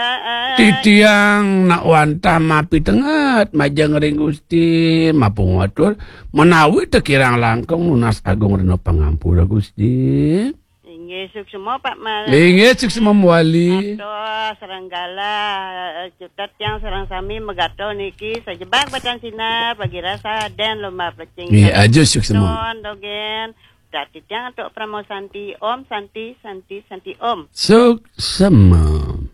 Titiang nak wanta mapi tengat majang ring Gusti mapung watur menawi tekirang langkung lunas agung reno pangampura Gusti. Inggih suksema Pak Mal. Inggih suksema wali. Ato serenggala cutat yang serang sami megato niki sajebak batan sinar bagi rasa dan lomba plecing. Nggih aja suksema. Dogen Titang atau Pramosanti Om Santi Om. Suksema.